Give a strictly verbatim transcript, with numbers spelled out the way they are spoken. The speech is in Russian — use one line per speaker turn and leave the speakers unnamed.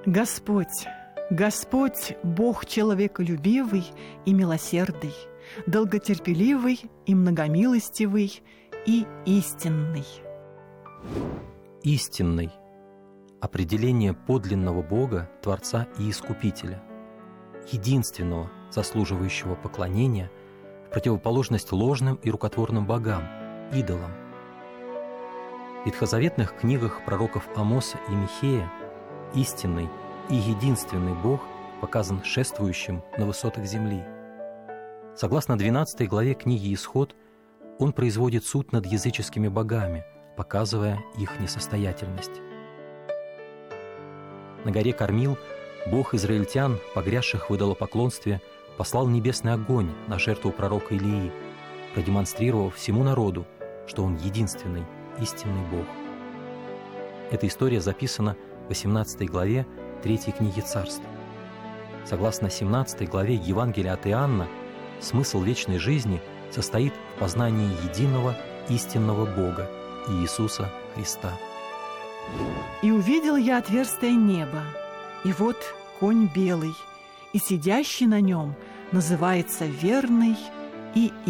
Господь, Господь, Бог человеколюбивый и милосердный, долготерпеливый и многомилостивый и истинный.
Истинный – определение подлинного Бога, Творца и Искупителя, единственного, заслуживающего поклонения, в противоположность ложным и рукотворным богам, идолам. В ветхозаветных книгах пророков Амоса и Михея истинный и единственный Бог показан шествующим на высотах земли. Согласно двенадцатой главе книги «Исход», он производит суд над языческими богами, показывая их несостоятельность. На горе Кормил Бог израильтян, погрязших в идолопоклонстве, послал небесный огонь на жертву пророка Илии, продемонстрировав всему народу, что он единственный, истинный Бог. Эта история записана в восемнадцатой главе третьей книги Царств. Согласно семнадцатой главе Евангелия от Иоанна, смысл вечной жизни состоит в познании единого истинного Бога Иисуса Христа.
«И увидел я отверстие неба, и вот конь белый, и сидящий на нем называется Верный и